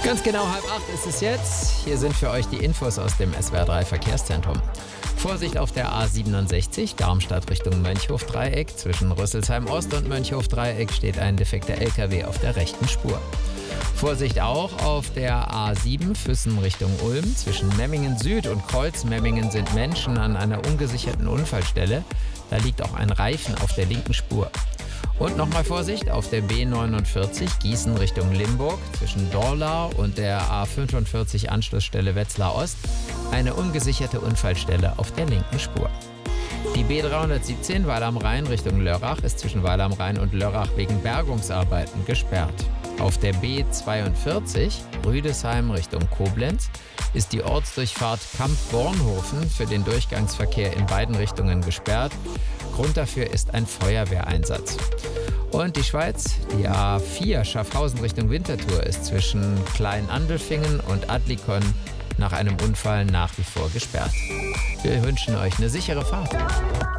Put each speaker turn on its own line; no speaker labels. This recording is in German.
Ganz genau 7:30 ist es jetzt. Hier sind für euch die Infos aus dem SWR3 Verkehrszentrum. Vorsicht auf der A67, Darmstadt Richtung Mönchhof-Dreieck. Zwischen Rüsselsheim Ost und Mönchhof-Dreieck steht ein defekter LKW auf der rechten Spur. Vorsicht auch auf der A7 Füssen Richtung Ulm. Zwischen Memmingen Süd und Kreuz-Memmingen sind Menschen an einer ungesicherten Unfallstelle. Da liegt auch ein Reifen auf der linken Spur. Und nochmal Vorsicht auf der B49 Gießen Richtung Limburg. Zwischen Dorlau und der A45 Anschlussstelle Wetzlar Ost eine ungesicherte Unfallstelle auf der linken Spur. Die B317 Weil am Rhein Richtung Lörrach ist zwischen Weil am Rhein und Lörrach wegen Bergungsarbeiten gesperrt. Auf der B42 Rüdesheim Richtung Koblenz ist die Ortsdurchfahrt Kamp-Bornhofen für den Durchgangsverkehr in beiden Richtungen gesperrt. Grund dafür ist ein Feuerwehreinsatz. Und die Schweiz, die A4 Schaffhausen Richtung Winterthur ist zwischen Klein-Andelfingen und Adlikon nach einem Unfall nach wie vor gesperrt. Wir wünschen euch eine sichere Fahrt.